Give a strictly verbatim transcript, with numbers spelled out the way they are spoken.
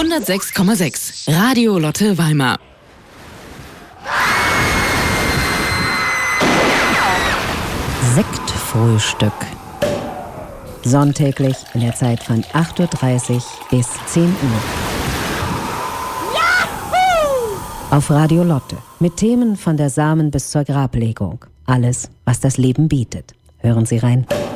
hundertsechs Komma sechs Radio Lotte Weimar. Sektfrühstück. Sonntäglich in der Zeit von acht Uhr dreißig bis zehn Uhr. Auf Radio Lotte. Mit Themen von der Samen bis zur Grablegung. Alles, was das Leben bietet. Hören Sie rein.